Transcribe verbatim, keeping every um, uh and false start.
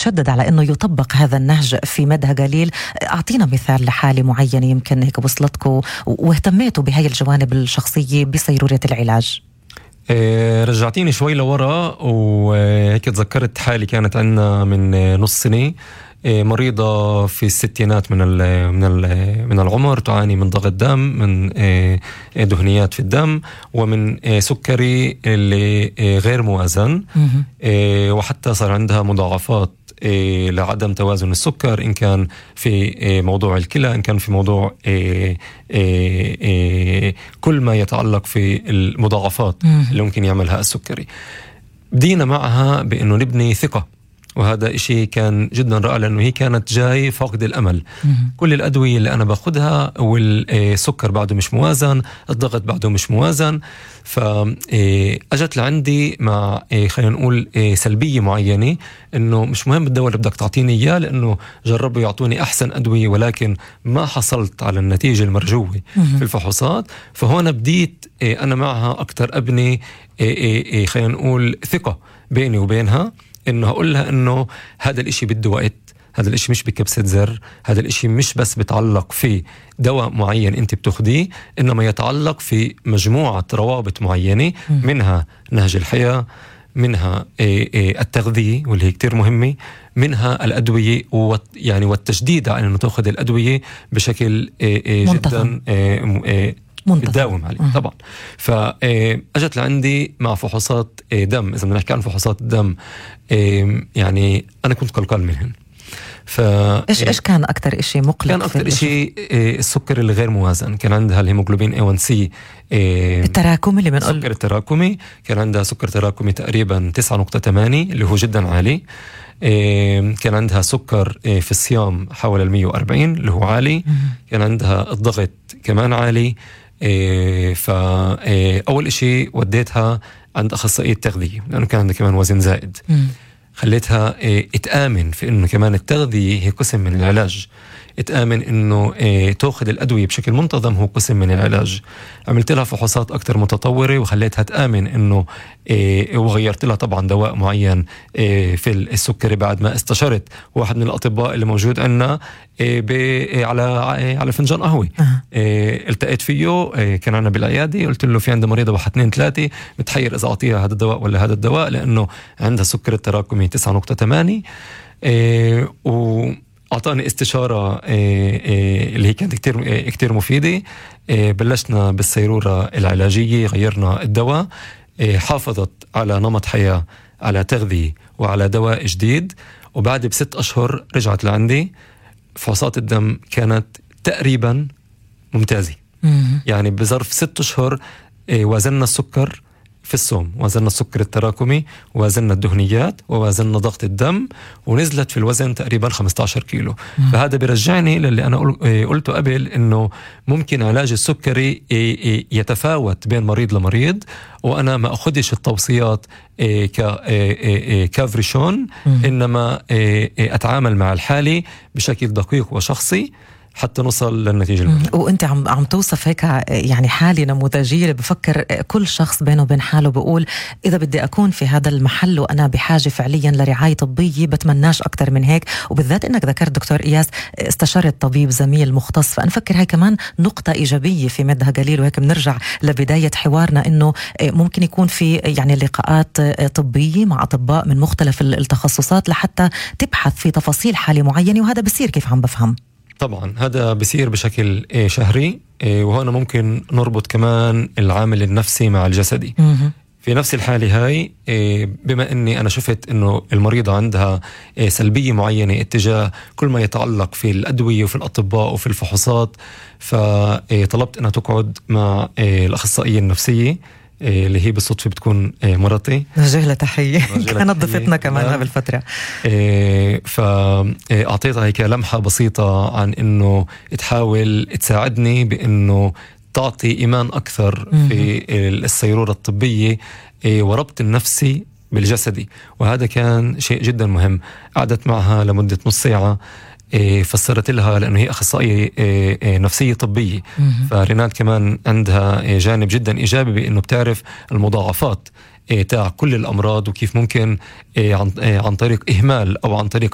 بتشدد على أنه يطبق هذا النهج في مدى قليل. أعطينا مثال لحالة معينة يمكن هيك وصلتكم واهتميتوا بهاي الجوانب الشخصية بصيرورة العلاج. إيه رجعتيني شوي لورا وهيك تذكرت حالي كانت عندنا من نص سنة مريضة في الستينات من من من العمر، تعاني من ضغط دم، من دهنيات في الدم، ومن سكري اللي غير موازن، وحتى صار عندها مضاعفات لعدم توازن السكر، إن كان في موضوع الكلى، إن كان في موضوع كل ما يتعلق في المضاعفات اللي ممكن يعملها السكري. بدينا معها بأنه نبني ثقة، وهذا إشي كان جدا رائع لأنه هي كانت جاي فاقد الأمل. مم. كل الأدوية اللي أنا باخدها والسكر بعده مش موازن، الضغط بعده مش موازن، فأجت لعندي مع خلينا نقول سلبية معينة، إنه مش مهم الدواء اللي بدك تعطيني إياه، لأنه جربوا يعطوني أحسن أدوية ولكن ما حصلت على النتيجة المرجوة في الفحوصات. فهنا بديت أنا معها أكتر أبني خلينا نقول ثقة بيني وبينها، إنه هقول لها إنه هذا الإشي بده وقت، هذا الإشي مش بكبسة زر، هذا الإشي مش بس بتعلق في دواء معين أنت بتاخديه، إنما يتعلق في مجموعة روابط معينة، منها نهج الحياة، منها التغذية واللي هي كتير مهمة، منها الأدوية يعني والتشديد على إنه تأخذ الأدوية بشكل جدا بتداوم عليه طبعا. فأجت لعندي مع فحوصات دم، إذا بدنا نحكي عن فحوصات الدم يعني أنا كنت قلقان منهن. ف إيش إيش كان أكتر إشي مقلق؟ كان أكتر إشي السكر اللي غير موازن، كان عندها الهيموغلوبين إيه وان سي التراكمي اللي بنقول السكر التراكمي، كان عندها سكر تراكمي تقريبا تسعة نقطة ثمانية اللي هو جدا عالي. كان عندها سكر في الصيام حول المية وأربعين اللي هو عالي. كان عندها الضغط كمان عالي. فأول إشي وديتها عند أخصائية تغذية لأنه كان عندها كمان وزن زائد. م. خليتها اتآمن في إنه كمان التغذية هي قسم من العلاج، اتآمن إنه تأخذ الأدوية بشكل منتظم هو قسم من العلاج. عملت لها فحوصات أكتر متطورة وخليتها تآمن إنه وغيرت لها طبعا دواء معين في السكري بعد ما استشرت واحد من الأطباء اللي موجود عندنا على على فنجان قهوة. أه. التقيت فيه، كان عنا بالعيادة، قلت له في عندها مريضة واحد اثنين ثلاثة متحير إذا أعطيها هذا الدواء ولا هذا الدواء، لأنه عندها سكر التراكمي تسعة نقطة ثمانية. و أعطاني استشارة اللي هي كانت كتير كتير مفيدة. بلشنا بالسيرورة العلاجية، غيرنا الدواء، حافظت على نمط حياة، على تغذية، وعلى دواء جديد. وبعد بست أشهر رجعت لعندي، فحوصات الدم كانت تقريبا ممتازة. يعني بظرف ست أشهر وزننا السكر في الصوم، وزننا السكر التراكمي، وزننا الدهنيات، ووزننا ضغط الدم، ونزلت في الوزن تقريبا خمسة عشر كيلو. مم. فهذا بيرجعني للي أنا قلته قبل، إنه ممكن علاج السكري يتفاوت بين مريض لمريض، وأنا ما أخدش التوصيات كافريشون، إنما أتعامل مع الحالة بشكل دقيق وشخصي حتى نوصل للنتيجة المرجوة. وانت عم عم توصف هيك يعني حالة نموذجية، بفكر كل شخص بينه وبين حاله بقول إذا بدي أكون في هذا المحل وأنا بحاجة فعليا لرعاية طبية بتمناش أكتر من هيك. وبالذات إنك ذكرت دكتور إياس استشارة طبيب زميل مختص، فأنا فكر هاي كمان نقطة إيجابية في مدها قليل. وهيك بنرجع لبداية حوارنا، إنه ممكن يكون في يعني لقاءات طبية مع أطباء من مختلف التخصصات لحتى تبحث في تفاصيل حالة معينة، وهذا بصير كيف عم بفهم. طبعا هذا بصير بشكل شهري، وهنا ممكن نربط كمان العامل النفسي مع الجسدي. في نفس الحالة هاي، بما أني أنا شفت أنه المريضة عندها سلبية معينة اتجاه كل ما يتعلق في الأدوية وفي الأطباء وفي الفحوصات، فطلبت أنها تقعد مع الأخصائية النفسية اللي هي بالصدفة بتكون مرتي. نوجه لها تحية، كانت ضيفتنا كمان قبل فترة. فأعطيتها هيك لمحة بسيطة عن إنه تحاول تساعدني بإنه تعطي إيمان أكثر في السيرورة الطبية وربط النفسي بالجسدي، وهذا كان شيء جدا مهم. قعدت معها لمدة نص ساعة، فسرت لها لأنه هي أخصائية نفسية طبية، فريناد كمان عندها جانب جدا إيجابي بأنه بتعرف المضاعفات تاع كل الأمراض، وكيف ممكن عن طريق إهمال أو عن طريق